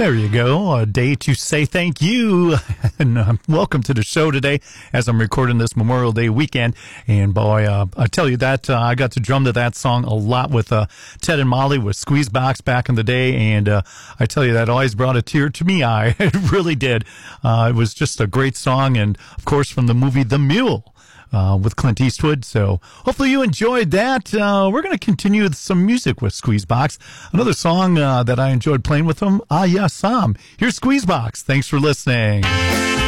There you go. A day to say thank you. And welcome to the show today as I'm recording this Memorial Day weekend. And boy, I tell you that I got to drum to that song a lot with Ted and Molly with Squeezebox back in the day. And I tell you, that always brought a tear to me eye. It really did. It was just a great song. And of course, from the movie The Mule. With Clint Eastwood. So hopefully you enjoyed that. We're going to continue with some music with Squeezebox. Another song that I enjoyed playing with them. Ah, yeah, Sam. Here's Squeezebox. Thanks for listening.